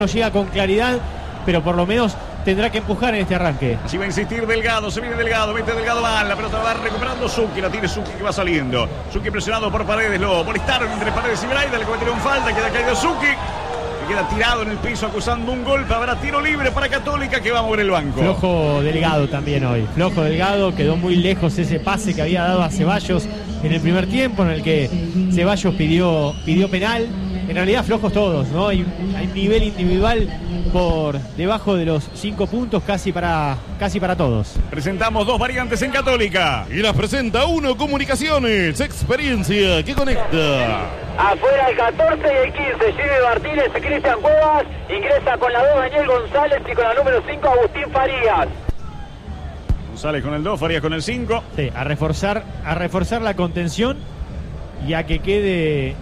no llega con claridad, pero por lo menos tendrá que empujar en este arranque. Así va a insistir Delgado, se viene Delgado, mete Delgado mal, la pelota va recuperando Zucchi, la tiene Zucchi que va saliendo. Zucchi presionado por Paredes, lo molestaron entre Paredes y Braida, le cometieron falta, queda caído Zucchi. Queda tirado en el piso acusando un golpe. Habrá tiro libre para Católica que va a mover el banco. Flojo Delgado también hoy. Flojo Delgado, quedó muy lejos ese pase que había dado a Ceballos en el primer tiempo, en el que Ceballos pidió penal. En realidad flojos todos, ¿no? Hay nivel individual por debajo de los 5 puntos casi para todos. Presentamos dos variantes en Católica. Y las presenta Uno Comunicaciones, experiencia que conecta. Afuera el 14 y el 15, Jimmy Martínez, Cristian Cuevas, ingresa con la 2 Daniel González y con la número 5 Agustín Farías. González con el 2, Farías con el 5. Sí, a reforzar la contención y a que quede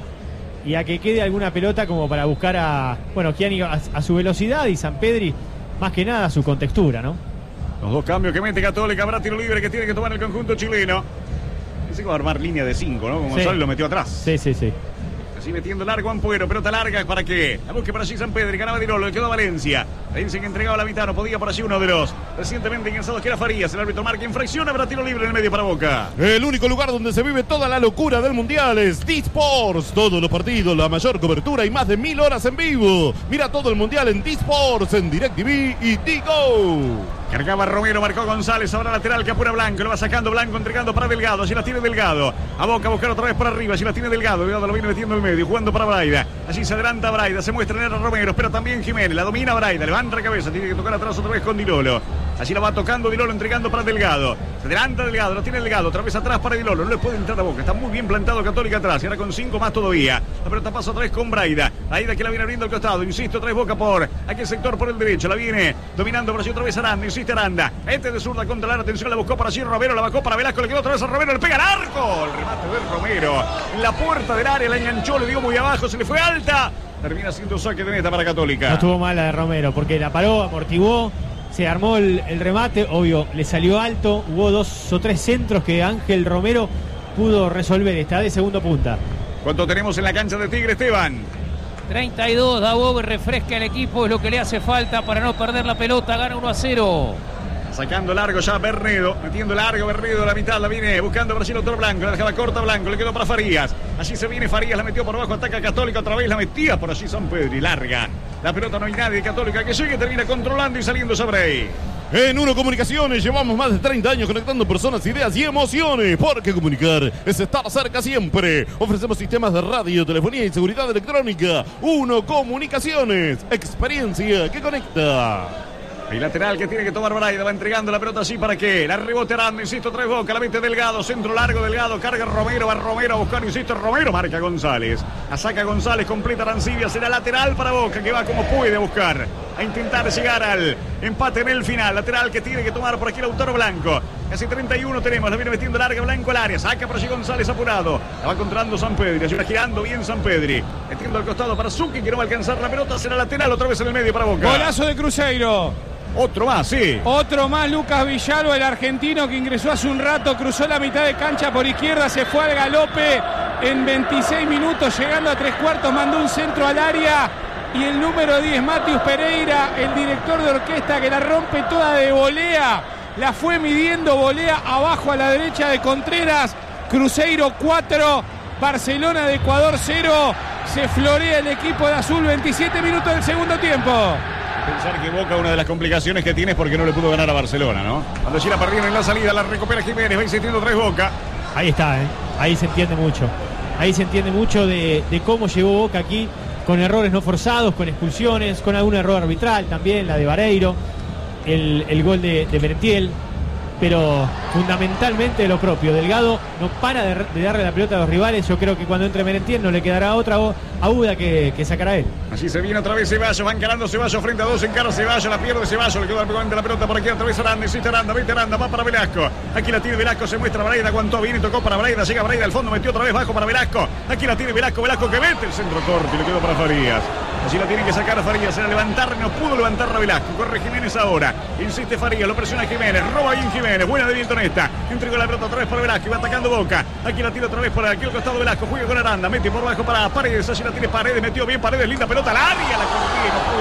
alguna pelota como para buscar a Gianni a su velocidad y Sampedri más que nada a su contextura, ¿no? Los dos cambios que mete Católica, habrá tiro libre que tiene que tomar el conjunto chileno. Dice que va a armar línea de 5, ¿no? Como González lo metió atrás. Sí. Así metiendo largo Ampuero, pelota larga para que la busque por allí Sampedri, ganaba Dirolo, le quedó a Valencia. Valencia que entregaba la mitad, no podía por allí uno de los recientemente ingresados que era Farías. El árbitro marca infracción, habrá tiro libre en el medio para Boca. El único lugar donde se vive toda la locura del Mundial es D-Sports. Todos los partidos, la mayor cobertura y más de 1000 horas en vivo. Mira todo el Mundial en D-Sports, en DirecTV y D-Go. Cargaba Romero, marcó González, ahora lateral que apura Blanco, lo va sacando Blanco, entregando para Delgado, allí la tiene Delgado, a Boca a buscar otra vez por arriba, allí la tiene Delgado lo viene metiendo en el medio, jugando para Braida, allí se adelanta Braida, se muestra en el Romero, pero también Jiménez, la domina Braida, levanta la cabeza, tiene que tocar atrás otra vez con Dirolo, allí la va tocando Dirolo, entregando para Delgado, se adelanta Delgado, lo tiene Delgado, otra vez atrás para Dirolo, no le puede entrar a Boca, está muy bien plantado Católica atrás, y ahora con 5 más todavía, la pelota pasa otra vez con Braida que la viene abriendo al costado, insisto, otra vez Boca por aquel sector por el derecho, la viene dominando por allí otra vez Aranda, insiste Aranda, de zurda contra la atención, la buscó para allí Romero, la bajó para Velasco, le quedó otra vez a Romero, le pega al arco, el remate de Romero, en la puerta del área, la enganchó, le dio muy abajo, se le fue alta, termina siendo saque de meta para Católica. No estuvo mala de Romero, porque la paró, amortiguó, se armó el remate, obvio, le salió alto, hubo 2 o 3 centros que Ángel Romero pudo resolver, está de segundo punta. ¿Cuánto tenemos en la cancha de Tigre, Esteban? 32, Dabov refresca el equipo, es lo que le hace falta para no perder la pelota, gana 1-0. Sacando largo ya Bernedo, metiendo largo Bernedo, la mitad la viene buscando Brasil otro Blanco, la dejaba corta Blanco, le quedó para Farías, allí se viene Farías, la metió por abajo, ataca Católica otra vez, la metía por allí Sampedri, larga, la pelota no hay nadie de Católica que llegue, termina controlando y saliendo sobre ahí. En Uno Comunicaciones llevamos más de 30 años conectando personas, ideas y emociones, porque comunicar es estar cerca siempre. Ofrecemos sistemas de radio, telefonía y seguridad electrónica. Uno Comunicaciones, experiencia que conecta. El lateral que tiene que tomar Braida, va entregando la pelota así para que la rebote Aranda, insisto, trae Boca, la mete Delgado, centro largo Delgado, carga Romero, va Romero a buscar, insisto, Romero marca González, la saca González, completa Arancibia, será lateral para Boca, que va como puede a buscar, a intentar llegar al empate en el final, lateral que tiene que tomar por aquí Lautaro Blanco, casi 31 tenemos, la viene metiendo larga Blanco al área, saca por allí González apurado, la va controlando Sampedri, allí va girando bien Sampedri, metiendo al costado para Zucchi, que no va a alcanzar la pelota, será lateral otra vez en el medio para Boca. Golazo de Cruzeiro. Otro más, sí. Otro más, Lucas Villalba, el argentino que ingresó hace un rato, cruzó la mitad de cancha por izquierda, se fue al galope en 26 minutos, llegando a 3/4, mandó un centro al área y el número 10, Matius Pereira, el director de orquesta que la rompe toda de volea, la fue midiendo, volea abajo a la derecha de Contreras, Cruzeiro 4, Barcelona de Ecuador 0, se florea el equipo de azul, 27 minutos del segundo tiempo. Pensar que Boca una de las complicaciones que tiene es porque no le pudo ganar a Barcelona, ¿no? Cuando allí la perdieron en la salida, la recupera Jiménez, va insistiendo otra vez Boca. Ahí está, ahí se entiende mucho. Ahí se entiende mucho de cómo llegó Boca aquí, con errores no forzados, con expulsiones, con algún error arbitral también, la de Vareiro, el gol de Merentiel. Pero fundamentalmente lo propio. Delgado no para de darle la pelota a los rivales. Yo creo que cuando entre Merentiel no le quedará otra a Uda que sacará él. Así se viene otra vez Ceballos, va encarando Ceballos frente a dos, encara Ceballos, la pierde Ceballos, le queda la pelota por aquí, otra vez Aranda, insiste Aranda, vete Aranda, va para Velasco. Aquí la tiene Velasco, se muestra Braida, aguantó bien y tocó para Braida, llega Braida al fondo, metió otra vez bajo para Velasco. Aquí la tiene Velasco, Velasco que mete el centro corto y le quedó para Farías. Allí la tiene que sacar a Farías. Era levantar, no pudo levantar a Velasco. Corre Jiménez ahora. Insiste Farías, lo presiona Jiménez. Roba bien Jiménez. Buena de viento esta. Entregó la pelota otra vez para Velasco. Y va atacando Boca. Aquí la tira otra vez por aquí al costado Velasco. Juega con Aranda. Mete por abajo para Paredes. Allí la tiene Paredes. Metió bien Paredes. Linda pelota al área. La corría. No pudo